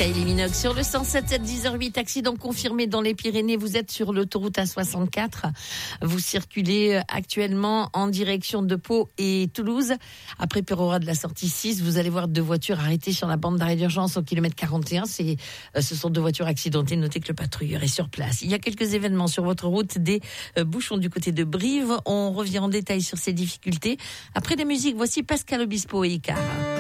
Kylie Minogue sur le 107.7, 10h08, accident confirmé dans les Pyrénées. Vous êtes sur l'autoroute A64. Vous circulez actuellement en direction de Pau et Toulouse. Après Pérora de la sortie 6, vous allez voir deux voitures arrêtées sur la bande d'arrêt d'urgence au kilomètre 41. Ce sont deux voitures accidentées. Notez que le patrouilleur est sur place. Il y a quelques événements sur votre route, des bouchons du côté de Brive. On revient en détail sur ces difficultés. Après la musique, voici Pascal Obispo et Icar.